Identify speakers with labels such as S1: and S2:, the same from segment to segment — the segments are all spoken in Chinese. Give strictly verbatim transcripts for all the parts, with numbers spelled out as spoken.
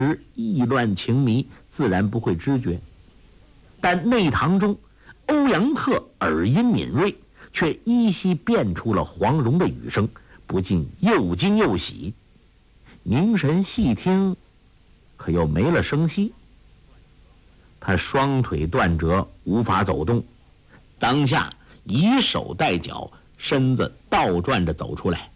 S1: 意乱情迷，自然不会知觉。但内堂中，欧阳克耳音敏锐，却依稀辨出了黄蓉的语声，不禁又惊又喜。凝神细听，可又没了声息。他双腿断折，无法走动，当下以手带脚，身子倒转着走出来。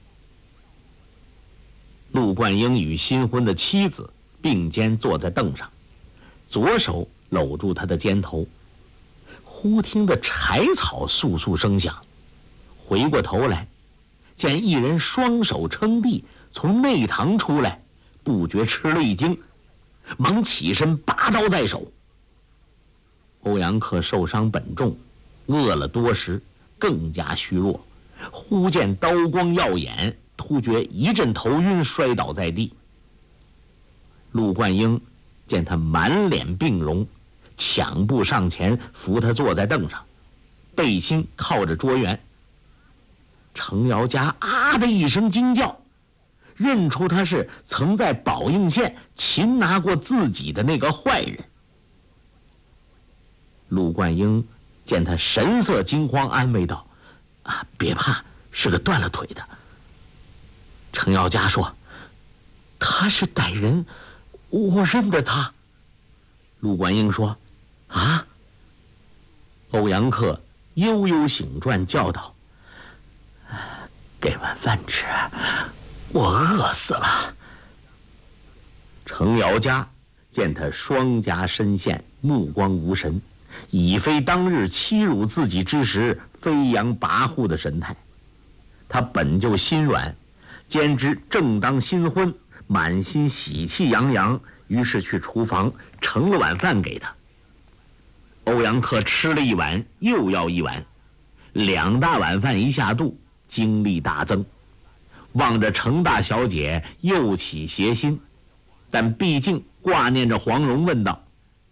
S1: 陆冠英与新婚的妻子并肩坐在凳上，左手搂住他的肩头。忽听得柴草簌簌声响，回过头来，见一人双手撑地从内堂出来，不觉吃了一惊，忙起身拔刀在手。欧阳克受伤本重，饿了多时，更加虚弱，忽见刀光耀眼，突觉一阵头晕，摔倒在地。陆冠英见他满脸病容，抢步上前扶他坐在凳上，背心靠着桌缘。程瑶家啊的一声惊叫，认出他是曾在宝应县擒拿过自己的那个坏人。陆冠英见他神色惊慌，安慰道：“啊，别怕，是个断了腿的。”程瑶家说：“他是歹人，我认得他。”陆冠英说：“啊！”欧阳克悠悠醒转，叫道：“给碗饭吃，我饿死了。”程瑶家见他双颊深陷，目光无神，已非当日欺辱自己之时飞扬跋扈的神态。他本就心软，兼之正当新婚，满心喜气洋洋，于是去厨房盛了碗饭给他。欧阳克吃了一碗，又要一碗，两大碗饭一下肚，精力大增。望着程大小姐，又起邪心，但毕竟挂念着黄蓉，问道：“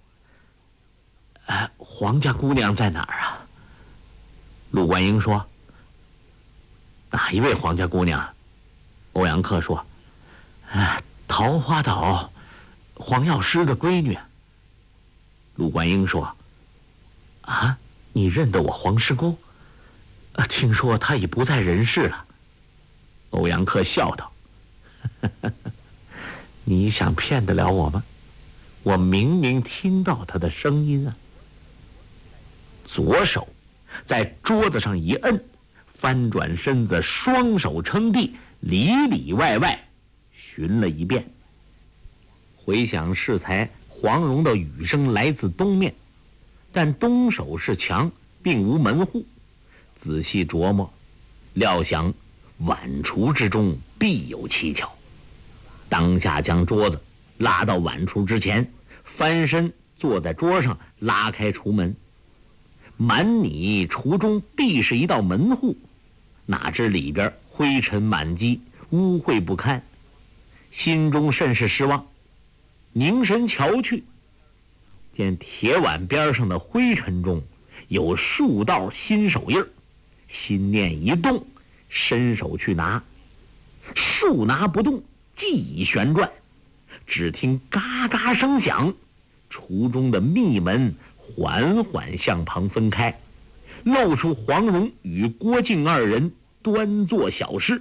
S1: 呃，黄家姑娘在哪儿啊？”陆冠英说：“哪一位黄家姑娘？”欧阳克说：“呃，桃花岛黄药师的闺女。”陆冠英说：“啊，你认得我黄师公？啊，听说他已不在人世了。”欧阳克笑道：“呵呵呵，你想骗得了我吗？我明明听到他的声音啊。”左手在桌子上一摁，翻转身子，双手撑地，里里外外寻了一遍。回想适才黄蓉的语声来自东面，但东首是墙，并无门户。仔细琢磨，料想晚厨之中必有蹊跷。当下将桌子拉到晚厨之前，翻身坐在桌上，拉开厨门。满拟厨中必是一道门户，哪知里边灰尘满积，污秽不堪，心中甚是失望。凝神瞧去，见铁碗边上的灰尘中有数道新手印，心念一动，伸手去拿，数拿不动，既已旋转，只听嘎嘎声响，厨中的密门缓缓向旁分开，露出黄蓉与郭靖二人端坐小事。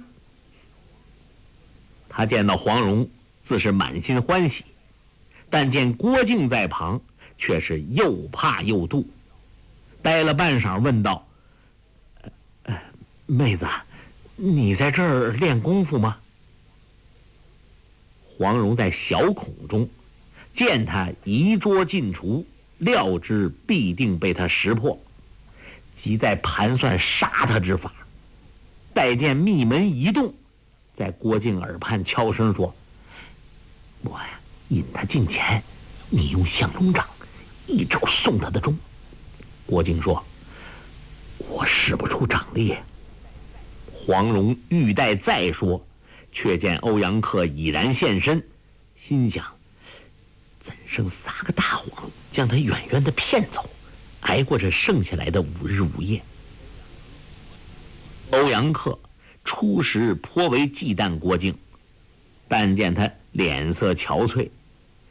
S1: 他见到黄蓉，自是满心欢喜，但见郭靖在旁，却是又怕又妒。呆了半晌，问道：“呃，妹子，你在这儿练功夫吗？”黄蓉在小孔中见他移桌进厨，料知必定被他识破，即在盘算杀他之法。待见密门一动，在郭靖耳畔悄声说：“我呀，引他近前，你用降龙掌一招送他的钟。”郭靖说：“我使不出掌力。”黄蓉欲待再说，却见欧阳克已然现身，心想：怎生撒个大谎，将他远远的骗走，挨过这剩下来的五日五夜。欧阳克初时颇为忌惮郭靖，但见他脸色憔悴，